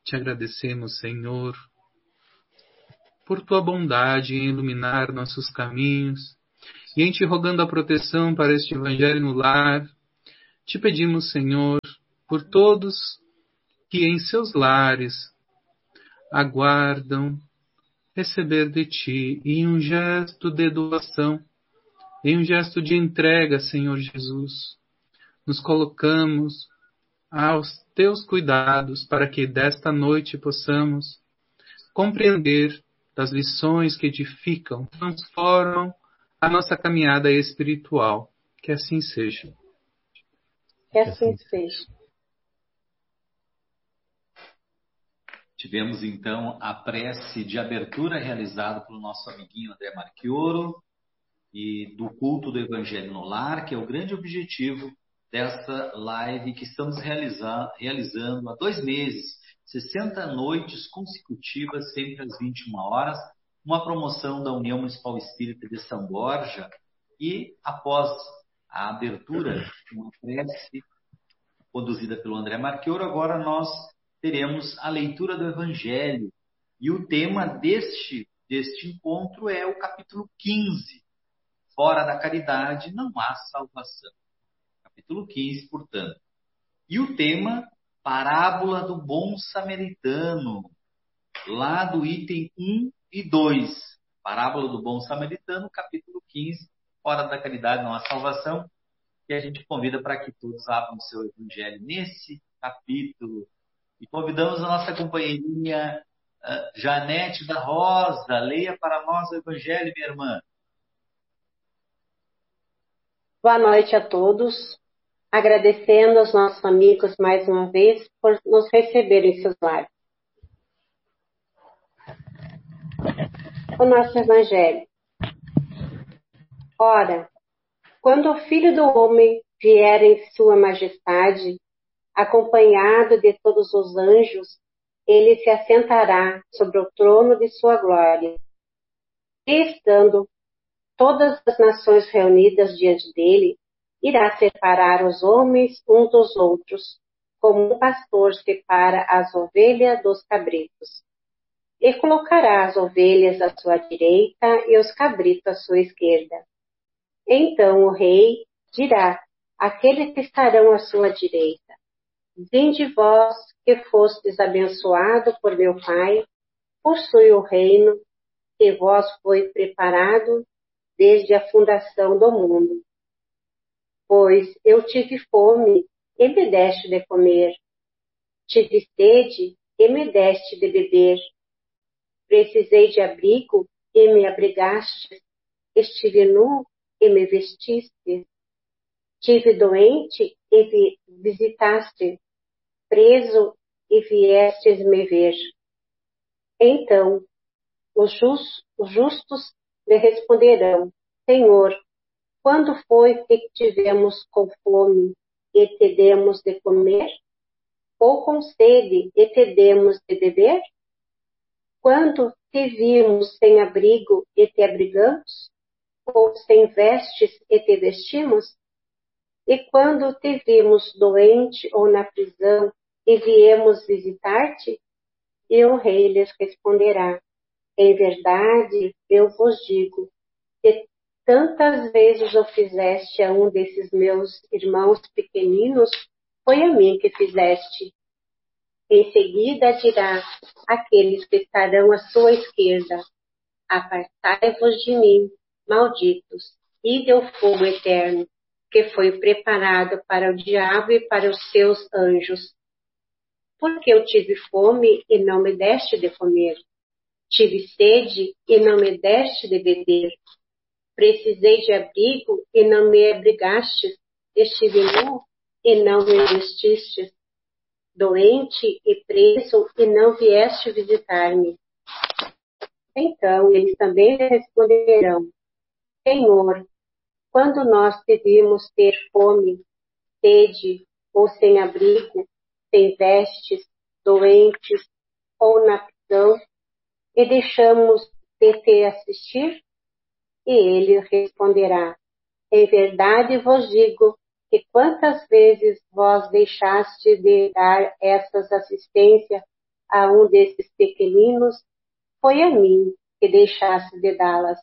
Te agradecemos, Senhor, por tua bondade em iluminar nossos caminhos e em te rogando a proteção para este Evangelho no lar. Te pedimos, Senhor, por todos que em seus lares aguardam receber de ti em um gesto de doação, em um gesto de entrega, Senhor Jesus. Nos colocamos aos teus cuidados para que desta noite possamos compreender das lições que edificam, transformam a nossa caminhada espiritual. Que assim seja. Que assim seja. Tivemos então a prece de abertura realizada pelo nosso amiguinho André Marchioro e do culto do Evangelho no Lar, que é o grande objetivo dessa live que estamos realizando há 2 meses, 60 noites consecutivas, sempre às 21 horas, uma promoção da União Municipal Espírita de São Borja. E após a abertura, uma prece conduzida pelo André Marchioro, agora nós teremos a leitura do Evangelho. E o tema deste encontro é o capítulo 15. Fora da caridade não há salvação. Capítulo 15, portanto. E o tema, parábola do bom samaritano, lá do item 1 e 2. Parábola do bom samaritano, capítulo 15, fora da caridade não há salvação. E a gente convida para que todos abram o seu Evangelho nesse capítulo. E convidamos a nossa companheirinha Janete da Rosa. Leia para nós o Evangelho, minha irmã. Boa noite a todos. Agradecendo aos nossos amigos mais uma vez por nos receberem em seus lares. O nosso Evangelho. Ora, quando o Filho do Homem vier em sua majestade, acompanhado de todos os anjos, ele se assentará sobre o trono de sua glória. E estando todas as nações reunidas diante dele, irá separar os homens uns dos outros, como um pastor separa as ovelhas dos cabritos. E colocará as ovelhas à sua direita e os cabritos à sua esquerda. Então o rei dirá àqueles que estarão à sua direita: Vinde vós, que fostes abençoado por meu Pai, possui o reino que vós foi preparado desde a fundação do mundo. Pois eu tive fome, e me deste de comer. Tive sede, e me deste de beber. Precisei de abrigo, e me abrigaste. Estive nu, e me vestiste. Tive doente, e visitaste. Preso, e viestes me ver. Então os justos lhe responderão: Senhor, quando foi que tivemos com fome e te demos de comer? Ou com sede e te demos de beber? Quando te vimos sem abrigo e te abrigamos? Ou sem vestes e te vestimos? E quando te vimos doente ou na prisão e viemos visitar-te? E o rei lhes responderá: Em verdade, eu vos digo, que tantas vezes o fizeste a um desses meus irmãos pequeninos, foi a mim que fizeste. Em seguida dirá àqueles que estarão à sua esquerda: Apartai-vos de mim, malditos, ide ao fogo eterno, que foi preparado para o diabo e para os seus anjos. Porque eu tive fome e não me deste de comer. Tive sede e não me deste de beber. Precisei de abrigo e não me abrigastes. Estive nu e não me vestistes. Doente e preso e não vieste visitar-me. Então eles também lhe responderão: Senhor, quando nós te vimos ter fome, sede ou sem abrigo, sem vestes, doentes ou na prisão, e deixamos de te assistir? E ele responderá: Em verdade vos digo que quantas vezes vós deixaste de dar essas assistências a um desses pequeninos, foi a mim que deixaste de dá-las.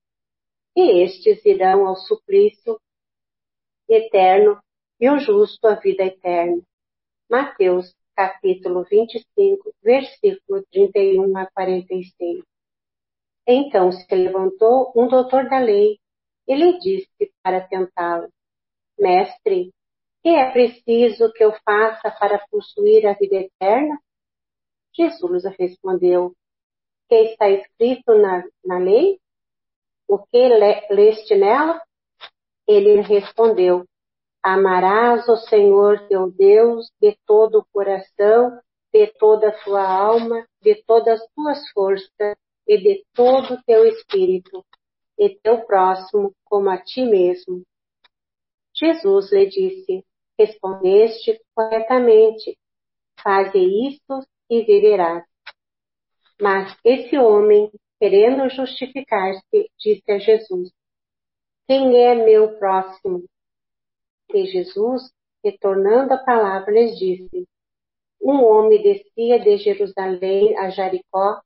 E estes irão ao suplício eterno e o justo à vida eterna. Mateus, capítulo 25, versículo 31 a 46. Então se levantou um doutor da lei e lhe disse para tentá-lo: Mestre, que é preciso que eu faça para possuir a vida eterna? Jesus respondeu: Que está escrito na lei? O que leste nela? Ele respondeu: Amarás o Senhor teu Deus de todo o coração, de toda a tua alma, de todas as tuas forças e de todo o teu espírito, e teu próximo como a ti mesmo. Jesus lhe disse: Respondeste corretamente, faze isto e viverás. Mas esse homem, querendo justificar-se, disse a Jesus: Quem é meu próximo? E Jesus, retornando a palavra, lhes disse: Um homem descia de Jerusalém a Jericó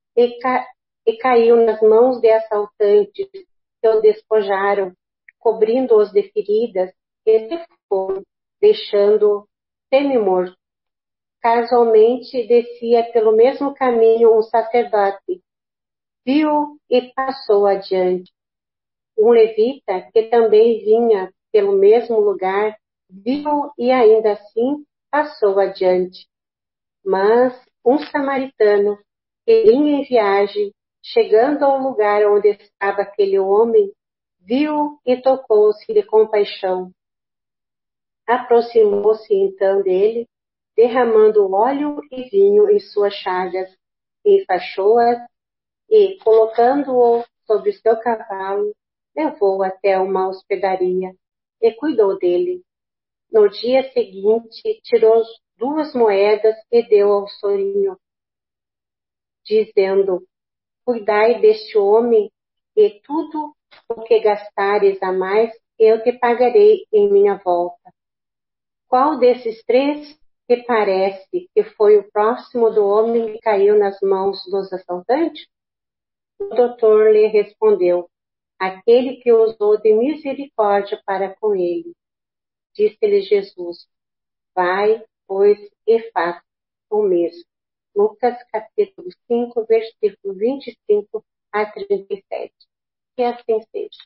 e caiu nas mãos de assaltantes que o despojaram, cobrindo-os de feridas, e se foram, deixando-o semi-morto. Casualmente descia pelo mesmo caminho um sacerdote, viu e passou adiante. Um levita, que também vinha pelo mesmo lugar, viu e ainda assim passou adiante. Mas um samaritano, que vinha em viagem, chegando ao lugar onde estava aquele homem, viu e tocou-se de compaixão. Aproximou-se então dele, derramando óleo e vinho em suas chagas, enfaixou-as e, colocando-o sobre seu cavalo, levou-o até uma hospedaria e cuidou dele. No dia seguinte, tirou 2 moedas e deu ao sobrinho, dizendo: Cuidai deste homem, e tudo o que gastares a mais, eu te pagarei em minha volta. Qual desses 3 te parece que foi o próximo do homem que caiu nas mãos dos assaltantes? O doutor lhe respondeu: Aquele que usou de misericórdia para com ele. Disse-lhe Jesus: Vai, pois, e faça o mesmo. Lucas capítulo 5, versículo 25 a 37. Que assim seja.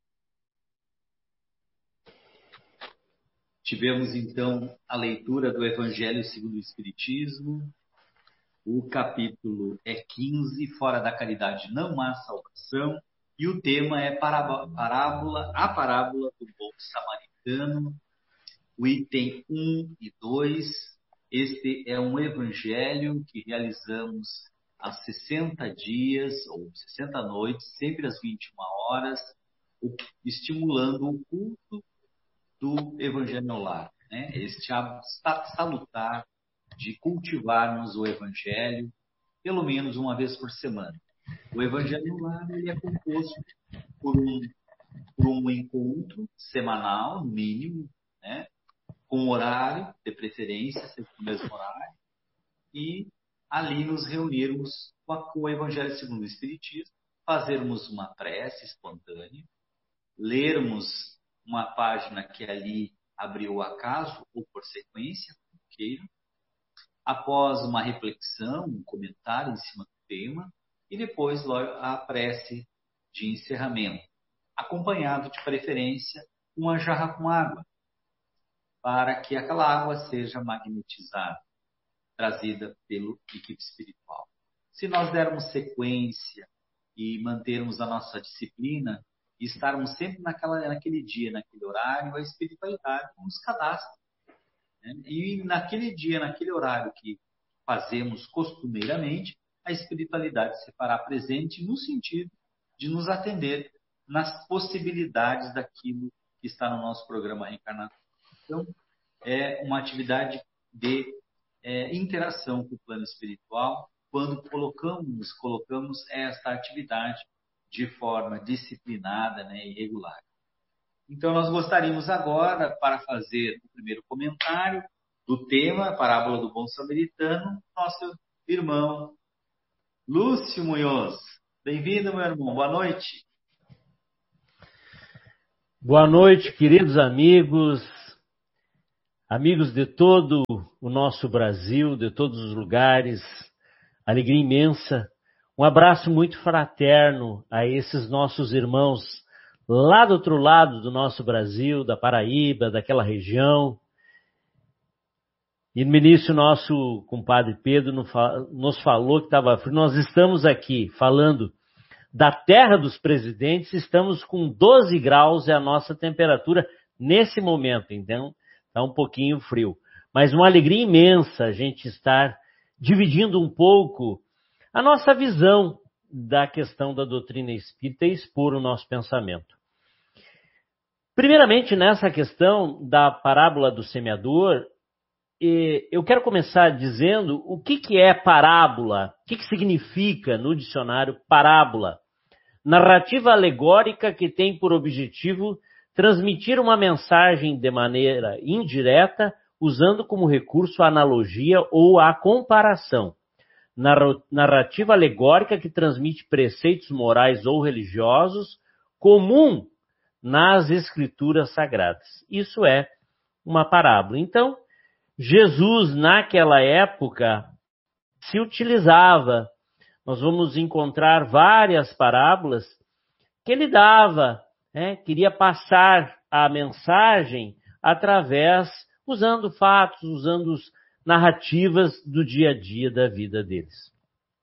Tivemos então a leitura do Evangelho segundo o Espiritismo. O capítulo é 15, Fora da caridade não há salvação. E o tema é a parábola do bom samaritano. O item 1 e 2. Este é um evangelho que realizamos há 60 dias ou 60 noites, sempre às 21 horas, estimulando o culto do Evangelho no Lar, né? Este hábito salutar de cultivarmos o Evangelho pelo menos uma vez por semana. O Evangelho no Lar ele é composto por um encontro semanal, no mínimo, né? Com horário, de preferência, sempre no mesmo horário, e ali nos reunirmos com o Evangelho segundo o Espiritismo, fazermos uma prece espontânea, lermos uma página que ali abriu o acaso ou por sequência, como queiram, após uma reflexão, um comentário em cima do tema, e depois a prece de encerramento, acompanhado de preferência uma jarra com água, para que aquela água seja magnetizada, trazida pelo equipe espiritual. Se nós dermos sequência e mantermos a nossa disciplina, e estarmos sempre naquele dia, naquele horário, a espiritualidade nos cadastra, né? E naquele dia, naquele horário que fazemos costumeiramente, a espiritualidade se fará presente no sentido de nos atender nas possibilidades daquilo que está no nosso programa reencarnatório. Então, é uma atividade de interação com o plano espiritual quando colocamos esta atividade de forma disciplinada, né, e regular. Então, nós gostaríamos agora, para fazer o primeiro comentário do tema, a parábola do bom samaritano, nosso irmão Lúcio Munhoz. Bem-vindo, meu irmão. Boa noite. Boa noite, queridos amigos, amigos de todo o nosso Brasil, de todos os lugares. Alegria imensa. Um abraço muito fraterno a esses nossos irmãos lá do outro lado do nosso Brasil, da Paraíba, daquela região. E no início, nosso compadre Pedro nos falou que estava frio. Nós estamos aqui falando da terra dos presidentes, estamos com 12 graus, é a nossa temperatura nesse momento, então está um pouquinho frio. Mas uma alegria imensa a gente estar dividindo um pouco a nossa visão da questão da doutrina espírita e expor o nosso pensamento. Primeiramente, nessa questão da parábola do semeador, eu quero começar dizendo o que é parábola, o que significa no dicionário parábola. Narrativa alegórica que tem por objetivo transmitir uma mensagem de maneira indireta, usando como recurso a analogia ou a comparação. Narrativa alegórica que transmite preceitos morais ou religiosos comum nas escrituras sagradas. Isso é uma parábola. Então, Jesus, naquela época, se utilizava. Nós vamos encontrar várias parábolas que ele dava, queria passar a mensagem usando fatos, usando narrativas do dia a dia da vida deles.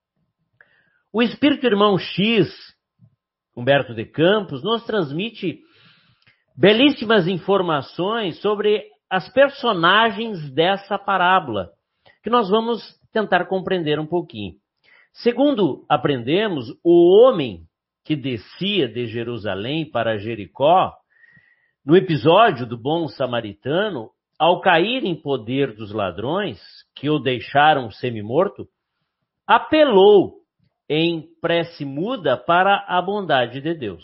O Espírito Irmão X, Humberto de Campos, nos transmite belíssimas informações sobre as personagens dessa parábola, que nós vamos tentar compreender um pouquinho. Segundo aprendemos, o homem que descia de Jerusalém para Jericó, no episódio do bom samaritano, ao cair em poder dos ladrões, que o deixaram semi-morto, apelou em prece muda para a bondade de Deus.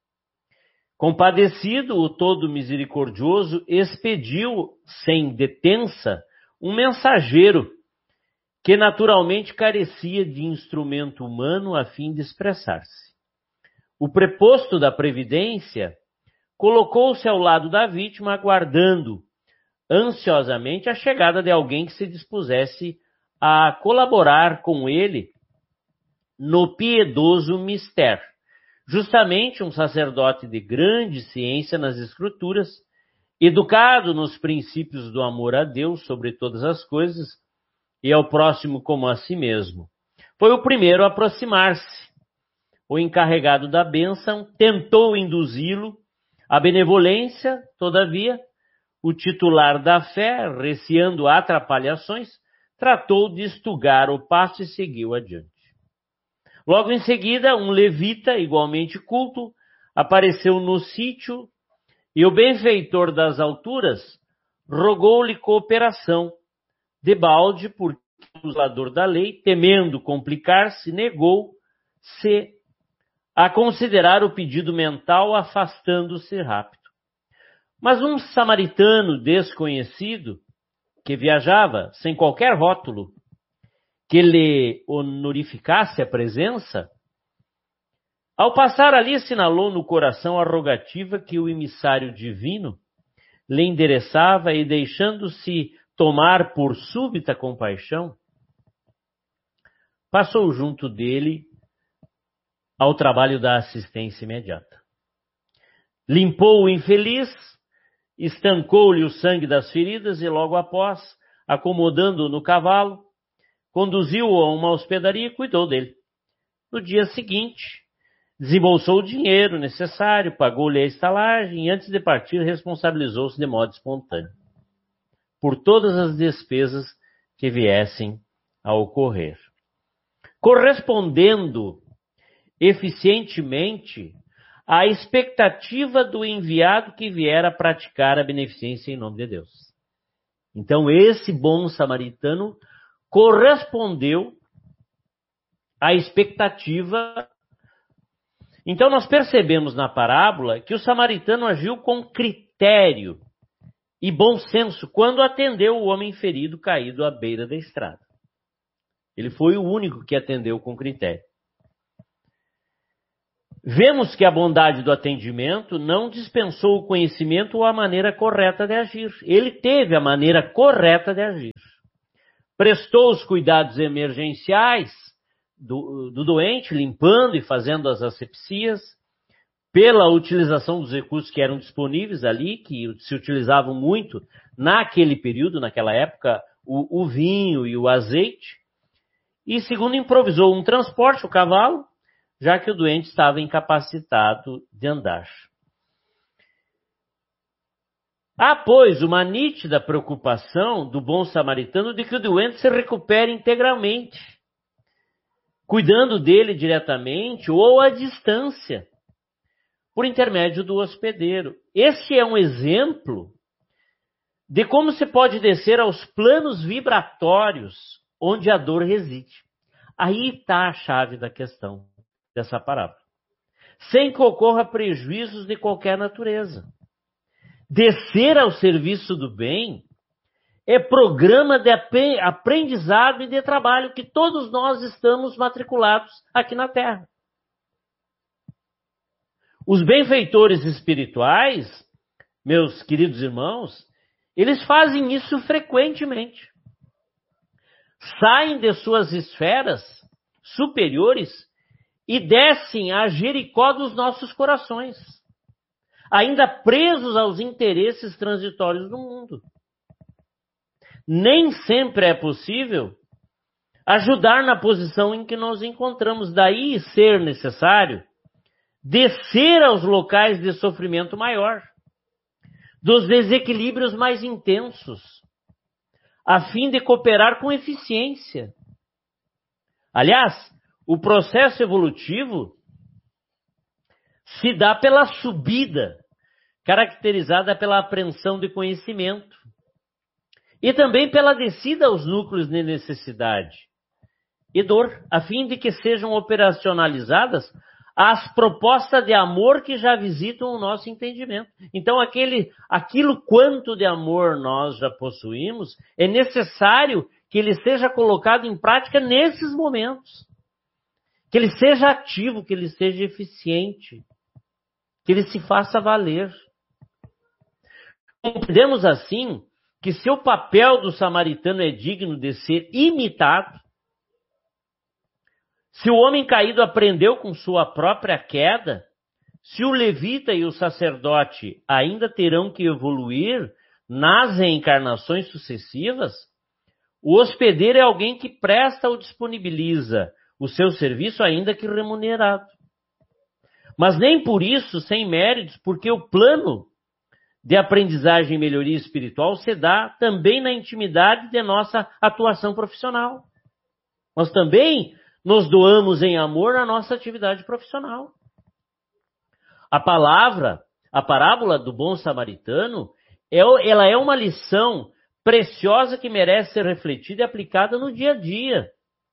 Compadecido, o todo misericordioso expediu, sem detença, um mensageiro que naturalmente carecia de instrumento humano a fim de expressar-se. O preposto da previdência colocou-se ao lado da vítima, aguardando ansiosamente a chegada de alguém que se dispusesse a colaborar com ele no piedoso mistério. Justamente um sacerdote de grande ciência nas Escrituras, educado nos princípios do amor a Deus sobre todas as coisas, e ao próximo como a si mesmo. Foi o primeiro a aproximar-se. O encarregado da bênção tentou induzi-lo à benevolência, todavia, o titular da fé, receando atrapalhações, tratou de estugar o passo e seguiu adiante. Logo em seguida, um levita, igualmente culto, apareceu no sítio e o benfeitor das alturas rogou-lhe cooperação. Debalde, porque o zelador da lei, temendo complicar-se, negou-se a considerar o pedido mental, afastando-se rápido. Mas um samaritano desconhecido, que viajava sem qualquer rótulo, que lhe honorificasse a presença, ao passar ali assinalou no coração a rogativa que o emissário divino lhe endereçava e, deixando-se tomar por súbita compaixão, passou junto dele ao trabalho da assistência imediata. Limpou o infeliz, estancou-lhe o sangue das feridas e logo após, acomodando-o no cavalo, conduziu-o a uma hospedaria e cuidou dele. No dia seguinte, desembolsou o dinheiro necessário, pagou-lhe a estalagem e antes de partir responsabilizou-se de modo espontâneo por todas as despesas que viessem a ocorrer, correspondendo eficientemente à expectativa do enviado que viera praticar a beneficência em nome de Deus. Então, esse bom samaritano correspondeu à expectativa. Então, nós percebemos na parábola que o samaritano agiu com critério e bom senso quando atendeu o homem ferido caído à beira da estrada. Ele foi o único que atendeu com critério. Vemos que a bondade do atendimento não dispensou o conhecimento ou a maneira correta de agir. Ele teve a maneira correta de agir. Prestou os cuidados emergenciais do doente, limpando e fazendo as asepsias, pela utilização dos recursos que eram disponíveis ali, que se utilizavam muito naquele período, naquela época, o vinho e o azeite. E segundo, improvisou um transporte, o cavalo, já que o doente estava incapacitado de andar. Há, pois, uma nítida preocupação do bom samaritano de que o doente se recupere integralmente, cuidando dele diretamente ou à distância, por intermédio do hospedeiro. Este é um exemplo de como se pode descer aos planos vibratórios onde a dor reside. Aí está a chave da questão dessa parábola. Sem que ocorra prejuízos de qualquer natureza. Descer ao serviço do bem é programa de aprendizado e de trabalho que todos nós estamos matriculados aqui na Terra. Os benfeitores espirituais, meus queridos irmãos, eles fazem isso frequentemente. Saem de suas esferas superiores e descem a Jericó dos nossos corações, ainda presos aos interesses transitórios do mundo. Nem sempre é possível ajudar na posição em que nos encontramos. Daí ser necessário descer aos locais de sofrimento maior, dos desequilíbrios mais intensos, a fim de cooperar com eficiência. Aliás, o processo evolutivo se dá pela subida, caracterizada pela apreensão de conhecimento, e também pela descida aos núcleos de necessidade e dor, a fim de que sejam operacionalizadas as propostas de amor que já visitam o nosso entendimento. Então, aquilo quanto de amor nós já possuímos, é necessário que ele seja colocado em prática nesses momentos. Que ele seja ativo, que ele seja eficiente, que ele se faça valer. Compreendemos assim que se o papel do samaritano é digno de ser imitado, se o homem caído aprendeu com sua própria queda, se o levita e o sacerdote ainda terão que evoluir nas reencarnações sucessivas, o hospedeiro é alguém que presta ou disponibiliza o seu serviço ainda que remunerado. Mas nem por isso sem méritos, porque o plano de aprendizagem e melhoria espiritual se dá também na intimidade de nossa atuação profissional. Nós também nos doamos em amor na nossa atividade profissional. A parábola do bom samaritano, ela é uma lição preciosa que merece ser refletida e aplicada no dia a dia.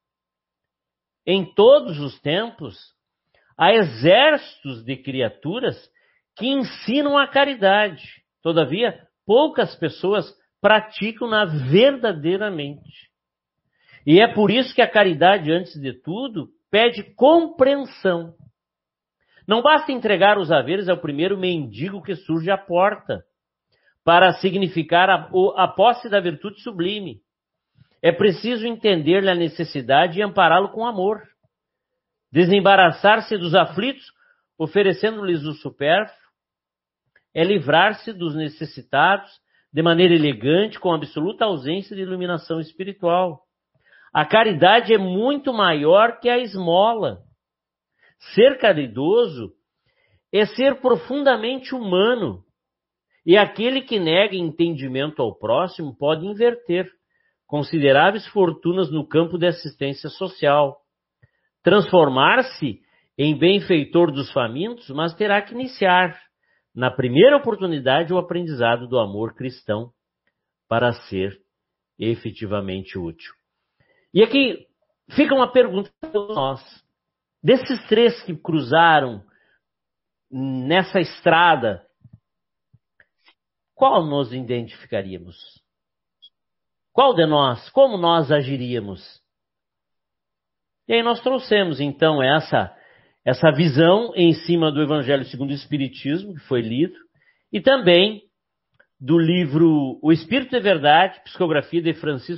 Em todos os tempos, há exércitos de criaturas que ensinam a caridade. Todavia, poucas pessoas praticam-na verdadeiramente. E é por isso que a caridade, antes de tudo, pede compreensão. Não basta entregar os haveres ao primeiro mendigo que surge à porta, para significar a posse da virtude sublime. É preciso entender-lhe a necessidade e ampará-lo com amor. Desembaraçar-se dos aflitos, oferecendo-lhes o supérfluo, é livrar-se dos necessitados de maneira elegante, com absoluta ausência de iluminação espiritual. A caridade é muito maior que a esmola. Ser caridoso é ser profundamente humano. E aquele que nega entendimento ao próximo pode inverter consideráveis fortunas no campo de assistência social. Transformar-se em benfeitor dos famintos, mas terá que iniciar, na primeira oportunidade, o aprendizado do amor cristão para ser efetivamente útil. E aqui fica uma pergunta para nós. Desses três que cruzaram nessa estrada, qual nos identificaríamos? Qual de nós? Como nós agiríamos? E aí nós trouxemos, então, essa visão em cima do Evangelho segundo o Espiritismo, que foi lido, e também do livro O Espírito de Verdade, psicografia de Francisco